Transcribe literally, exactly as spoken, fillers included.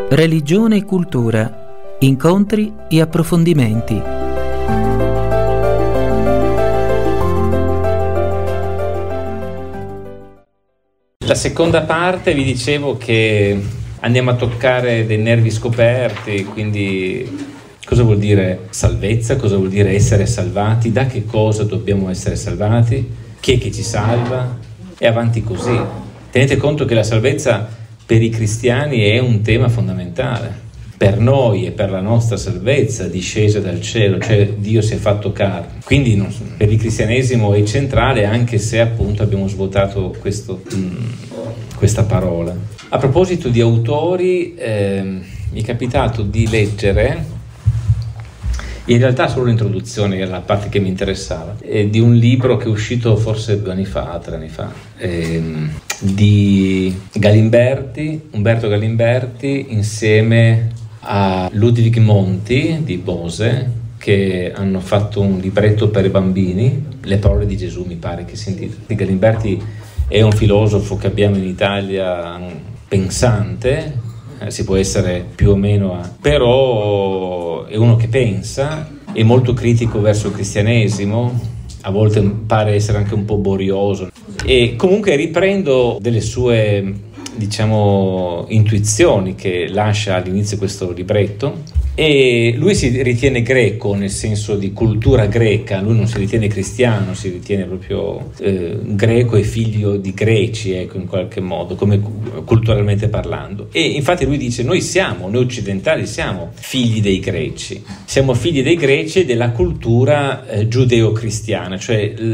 Religione e cultura, incontri e approfondimenti. La seconda parte vi dicevo che andiamo a toccare dei nervi scoperti, quindi cosa vuol dire salvezza, cosa vuol dire essere salvati, da che cosa dobbiamo essere salvati, chi è che ci salva e avanti così. Tenete conto che la salvezza per i cristiani è un tema fondamentale. Per noi e per la nostra salvezza discesa dal cielo, cioè Dio si è fatto carne. Quindi non, per il cristianesimo è centrale, anche se appunto abbiamo svuotato questo, mh, questa parola. A proposito di autori, eh, mi è capitato di leggere, in realtà solo l'introduzione, era la parte che mi interessava, eh, di un libro che è uscito forse due anni fa, tre anni fa, eh, di Galimberti, Umberto Galimberti, insieme a Ludwig Monti di Bose, che hanno fatto un libretto per i bambini, Le parole di Gesù mi pare che si intitoli. Galimberti è un filosofo che abbiamo in Italia pensante, eh, si può essere più o meno, a, però è uno che pensa, è molto critico verso il cristianesimo, a volte pare essere anche un po' borioso, e comunque riprendo delle sue, diciamo, intuizioni che lascia all'inizio questo libretto. E lui si ritiene greco nel senso di cultura greca, lui non si ritiene cristiano, si ritiene proprio eh, greco e figlio di greci, ecco, in qualche modo, come culturalmente parlando. E infatti lui dice: noi siamo, noi occidentali siamo figli dei greci, siamo figli dei greci e della cultura eh, giudeo-cristiana, cioè